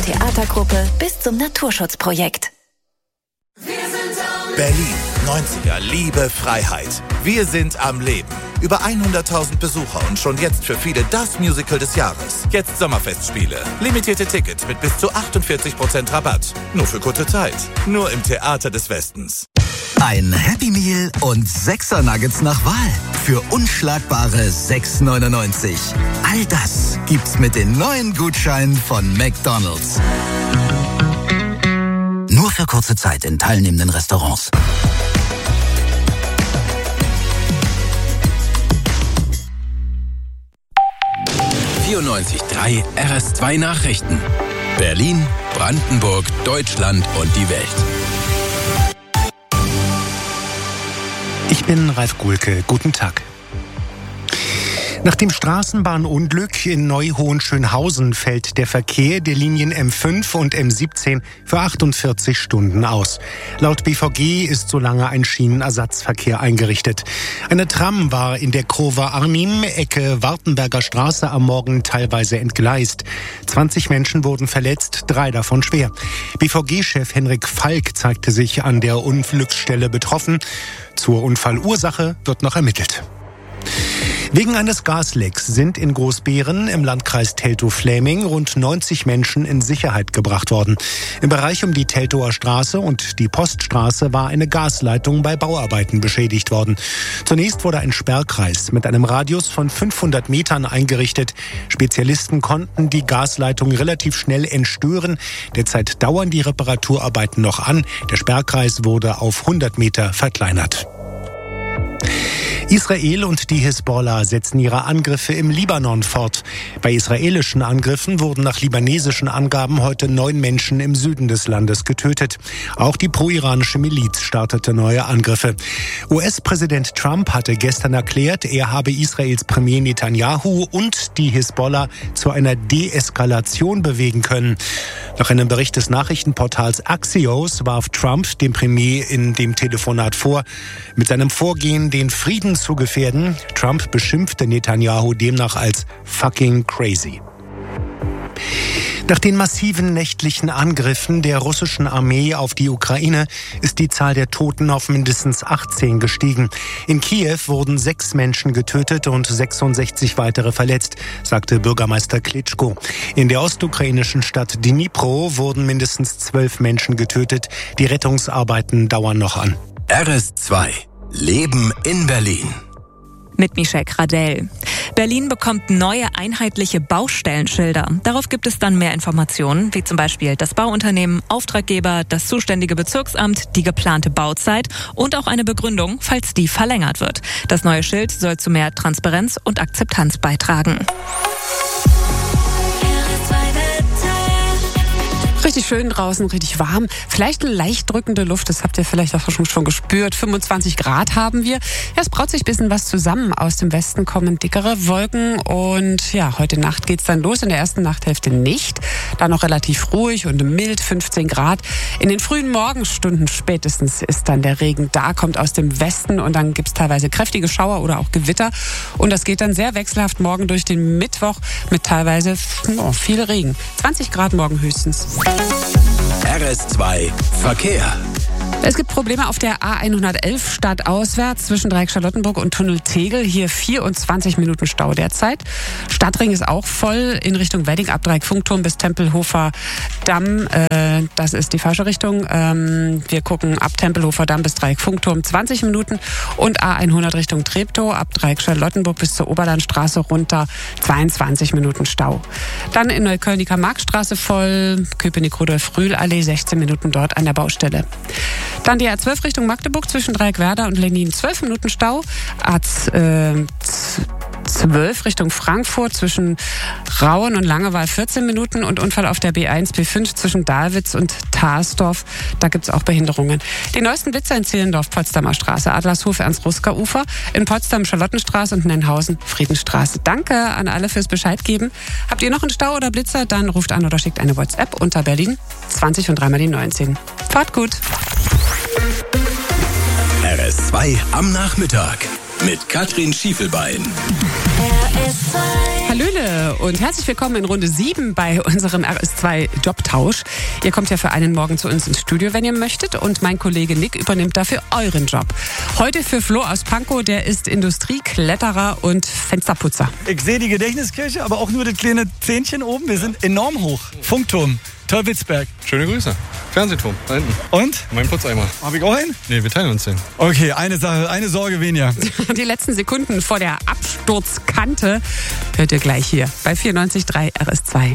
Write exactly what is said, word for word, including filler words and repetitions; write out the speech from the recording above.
Theatergruppe bis zum Naturschutzprojekt. Berlin, neunziger, Liebe, Freiheit. Wir sind am Leben. Über hunderttausend Besucher und schon jetzt für viele das Musical des Jahres. Jetzt Sommerfestspiele. Limitierte Tickets mit bis zu achtundvierzig Prozent Rabatt. Nur für kurze Zeit. Nur im Theater des Westens. Ein Happy Meal und Sechser Nuggets nach Wahl. Für unschlagbare sechs neunundneunzig. All das gibt's mit den neuen Gutscheinen von McDonald's. Nur für kurze Zeit in teilnehmenden Restaurants. vierundneunzig Komma drei R S zwei Nachrichten. Berlin, Brandenburg, Deutschland und die Welt. Ich bin Ralf Gulke. Guten Tag. Nach dem Straßenbahnunglück in Neu-Hohenschönhausen fällt der Verkehr der Linien M fünf und M siebzehn für achtundvierzig Stunden aus. Laut B V G ist solange ein Schienenersatzverkehr eingerichtet. Eine Tram war in der Kurve Arnim, Ecke Wartenberger Straße am Morgen teilweise entgleist. zwanzig Menschen wurden verletzt, drei davon schwer. B V G-Chef Henrik Falk zeigte sich an der Unglücksstelle betroffen. Zur Unfallursache wird noch ermittelt. Wegen eines Gaslecks sind in Großbeeren im Landkreis Teltow-Fläming rund neunzig Menschen in Sicherheit gebracht worden. Im Bereich um die Teltower Straße und die Poststraße war eine Gasleitung bei Bauarbeiten beschädigt worden. Zunächst wurde ein Sperrkreis mit einem Radius von fünfhundert Metern eingerichtet. Spezialisten konnten die Gasleitung relativ schnell entstören. Derzeit dauern die Reparaturarbeiten noch an. Der Sperrkreis wurde auf hundert Meter verkleinert. Israel und die Hisbollah setzen ihre Angriffe im Libanon fort. Bei israelischen Angriffen wurden nach libanesischen Angaben heute neun Menschen im Süden des Landes getötet. Auch die pro-iranische Miliz startete neue Angriffe. U S-Präsident Trump hatte gestern erklärt, er habe Israels Premier Netanyahu und die Hisbollah zu einer Deeskalation bewegen können. Nach einem Bericht des Nachrichtenportals Axios warf Trump dem Premier in dem Telefonat vor, mit seinem Vorgehen den Frieden zu gefährden. Trump beschimpfte Netanyahu demnach als fucking crazy. Nach den massiven nächtlichen Angriffen der russischen Armee auf die Ukraine ist die Zahl der Toten auf mindestens achtzehn gestiegen. In Kiew wurden sechs Menschen getötet und sechsundsechzig weitere verletzt, sagte Bürgermeister Klitschko. In der ostukrainischen Stadt Dnipro wurden mindestens zwölf Menschen getötet. Die Rettungsarbeiten dauern noch an. R S zwei. Leben in Berlin. Mit Michelle Gradell. Berlin bekommt neue einheitliche Baustellenschilder. Darauf gibt es dann mehr Informationen, wie zum Beispiel das Bauunternehmen, Auftraggeber, das zuständige Bezirksamt, die geplante Bauzeit und auch eine Begründung, falls die verlängert wird. Das neue Schild soll zu mehr Transparenz und Akzeptanz beitragen. Richtig schön draußen, richtig warm. Vielleicht eine leicht drückende Luft, das habt ihr vielleicht auch schon, schon gespürt. fünfundzwanzig Grad haben wir. Ja, es braut sich ein bisschen was zusammen. Aus dem Westen kommen dickere Wolken und ja, heute Nacht geht's dann los. In der ersten Nachthälfte nicht. Dann noch relativ ruhig und mild, fünfzehn Grad. In den frühen Morgenstunden spätestens ist dann der Regen da, kommt aus dem Westen und dann gibt's teilweise kräftige Schauer oder auch Gewitter. Und das geht dann sehr wechselhaft morgen durch den Mittwoch mit teilweise oh, viel Regen. zwanzig Grad morgen höchstens. R S zwei Verkehr. Es gibt Probleme auf der A hundertelf stadtauswärts zwischen Dreieck Charlottenburg und Tunnel Tegel. Hier vierundzwanzig Minuten Stau derzeit. Stadtring ist auch voll in Richtung Wedding ab Dreieck Funkturm bis Tempelhofer Damm. Äh, das ist die falsche Richtung. Ähm, wir gucken ab Tempelhofer Damm bis Dreieck Funkturm zwanzig Minuten und A hundert Richtung Treptow ab Dreieck Charlottenburg bis zur Oberlandstraße runter zweiundzwanzig Minuten Stau. Dann in Neukölln die Karl-Marx-Straße voll, Köpenick-Rudolf-Rühl-Allee sechzehn Minuten dort an der Baustelle. Dann die A zwölf Richtung Magdeburg zwischen Dreieckwerder und Lenin zwölf Minuten Stau. A zwölf Richtung Frankfurt zwischen Rauen und Langeweil vierzehn Minuten und Unfall auf der B eins B fünf zwischen Dahlwitz und Tarsdorf. Da gibt's auch Behinderungen. Die neuesten Blitzer in Zehlendorf, Potsdamer Straße, Adlershof, Ernst-Rusker-Ufer, in Potsdam Charlottenstraße und Nennhausen Friedenstraße. Danke an alle fürs Bescheid geben. Habt ihr noch einen Stau oder Blitzer? Dann ruft an oder schickt eine WhatsApp unter Berlin zwanzig und dreimal die neunzehn. Fahrt gut. R S zwei am Nachmittag mit Katrin Schiefelbein. R S zwei. Hallöle und herzlich willkommen in Runde sieben bei unserem R S zwei Jobtausch. Ihr kommt ja für einen Morgen zu uns ins Studio, wenn ihr möchtet, und mein Kollege Nick übernimmt dafür euren Job. Heute für Flo aus Pankow, der ist Industriekletterer und Fensterputzer. Ich sehe die Gedächtniskirche, aber auch nur das kleine Zähnchen oben. Wir sind enorm hoch. Funkturm, Teuwitzberg. Schöne Grüße. Fernsehturm, da hinten. Und? Mein Putzeimer. Hab ich auch einen? Nee, wir teilen uns den. Okay, eine Sache, eine Sorge weniger. Die letzten Sekunden vor der Absturzkante hört ihr gleich hier bei vierundneunzig Komma drei R S zwei.